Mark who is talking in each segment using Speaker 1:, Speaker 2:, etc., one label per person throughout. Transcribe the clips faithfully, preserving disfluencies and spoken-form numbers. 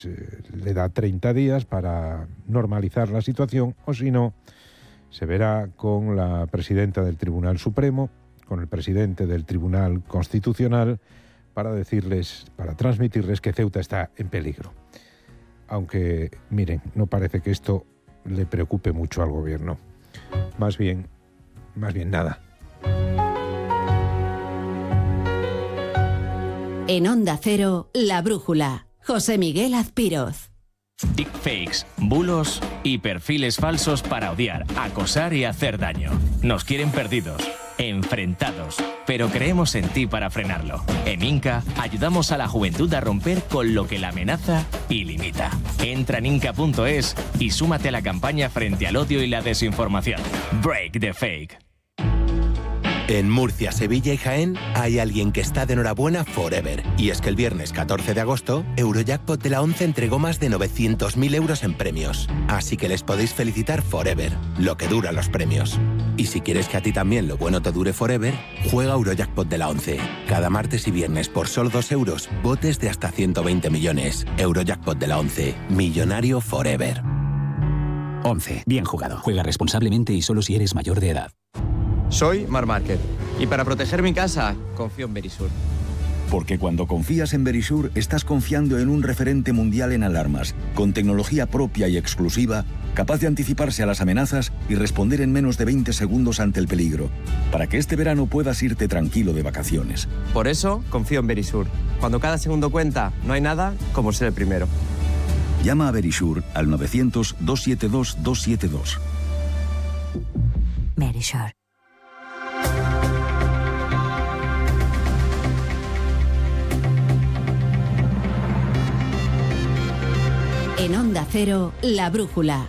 Speaker 1: eh, le da treinta días para normalizar la situación, o si no, se verá con la presidenta del Tribunal Supremo, con el presidente del Tribunal Constitucional, para decirles, para transmitirles que Ceuta está en peligro. Aunque, miren, no parece que esto le preocupe mucho al gobierno. Más bien, más bien nada.
Speaker 2: En Onda Cero, La Brújula. José Miguel Azpiroz.
Speaker 3: Deepfakes, bulos y perfiles falsos para odiar, acosar y hacer daño. Nos quieren perdidos, enfrentados, pero creemos en ti para frenarlo. En Inca ayudamos a la juventud a romper con lo que la amenaza y limita. Entra en inca punto es y súmate a la campaña frente al odio y la desinformación. Break the fake.
Speaker 4: En Murcia, Sevilla y Jaén hay alguien que está de enhorabuena forever. Y es que el viernes catorce de agosto, Eurojackpot de la once entregó más de novecientos mil euros en premios. Así que les podéis felicitar forever, lo que dura los premios. Y si quieres que a ti también lo bueno te dure forever, juega Eurojackpot de la once. Cada martes y viernes por solo dos euros, botes de hasta ciento veinte millones. Eurojackpot de la once, millonario forever.
Speaker 5: once. Bien jugado. Juega responsablemente y solo si eres mayor de edad.
Speaker 6: Soy Mar Márquez y para proteger mi casa confío en Verisur.
Speaker 7: Porque cuando confías en Verisur estás confiando en un referente mundial en alarmas, con tecnología propia y exclusiva, capaz de anticiparse a las amenazas y responder en menos de veinte segundos ante el peligro, para que este verano puedas irte tranquilo de vacaciones.
Speaker 6: Por eso confío en Verisur. Cuando cada segundo cuenta, no hay nada como ser el primero.
Speaker 7: Llama a Verisur al novecientos, doscientos setenta y dos, doscientos setenta y dos.
Speaker 2: Verisur. En Onda Cero, La Brújula.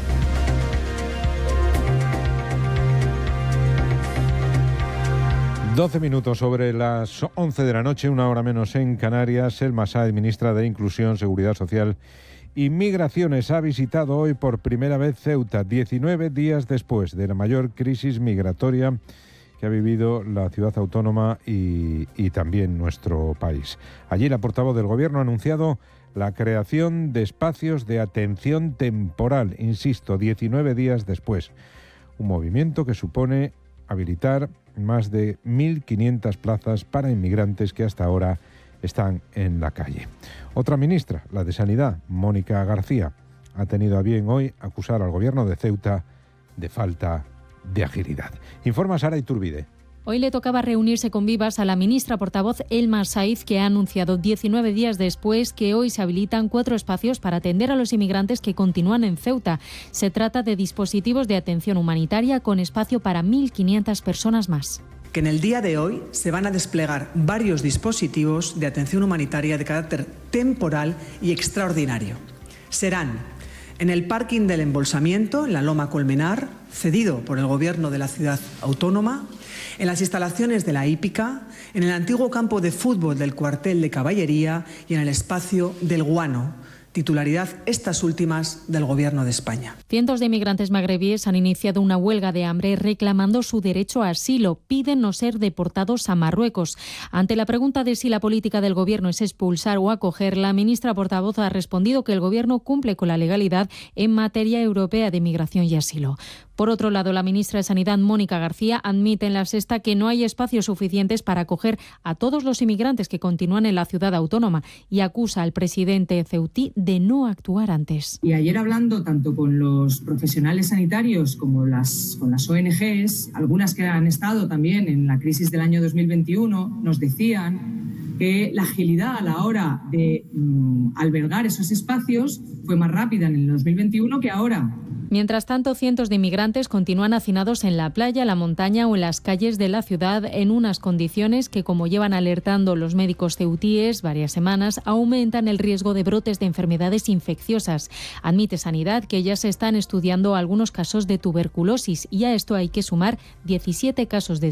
Speaker 1: doce minutos sobre las once de la noche, una hora menos en Canarias. El Massaed, ministra de Inclusión, Seguridad Social y Migraciones, ha visitado hoy por primera vez Ceuta, diecinueve días después de la mayor crisis migratoria que ha vivido la ciudad autónoma y, y también nuestro país. Allí la portavoz del Gobierno ha anunciado la creación de espacios de atención temporal, insisto, diecinueve días después. Un movimiento que supone habilitar más de mil quinientas plazas para inmigrantes que hasta ahora están en la calle. Otra ministra, la de Sanidad, Mónica García, ha tenido a bien hoy acusar al Gobierno de Ceuta de falta de agilidad. Informa Sara Iturbide.
Speaker 8: Hoy le tocaba reunirse con vivas a la ministra portavoz El Massaed, que ha anunciado diecinueve días después que hoy se habilitan cuatro espacios para atender a los inmigrantes que continúan en Ceuta. Se trata de dispositivos de atención humanitaria con espacio para mil quinientas personas más.
Speaker 9: Que en el día de hoy se van a desplegar varios dispositivos de atención humanitaria de carácter temporal y extraordinario. Serán en el parking del embolsamiento, en la Loma Colmenar, cedido por el Gobierno de la ciudad autónoma, en las instalaciones de la hípica, en el antiguo campo de fútbol del cuartel de caballería y en el espacio del Guano, titularidad estas últimas del Gobierno de España.
Speaker 8: Cientos de inmigrantes magrebíes han iniciado una huelga de hambre reclamando su derecho a asilo. Piden no ser deportados a Marruecos. Ante la pregunta de si la política del Gobierno es expulsar o acoger, la ministra portavoz ha respondido que el Gobierno cumple con la legalidad en materia europea de migración y asilo. Por otro lado, la ministra de Sanidad, Mónica García, admite en La Sexta que no hay espacios suficientes para acoger a todos los inmigrantes que continúan en la ciudad autónoma y acusa al presidente ceutí de no actuar antes.
Speaker 10: Y ayer, hablando tanto con los profesionales sanitarios como las, con las O N Ges, algunas que han estado también en la crisis del año dos mil veintiuno, nos decían que la agilidad a la hora de mm, albergar esos espacios fue más rápida en el dos mil veintiuno que ahora.
Speaker 8: Mientras tanto, cientos de inmigrantes continúan hacinados en la playa, la montaña o en las calles de la ciudad en unas condiciones que, como llevan alertando los médicos ceutíes varias semanas, aumentan el riesgo de brotes de enfermedades infecciosas. Admite Sanidad que ya se están estudiando algunos casos de tuberculosis y a esto hay que sumar diecisiete casos de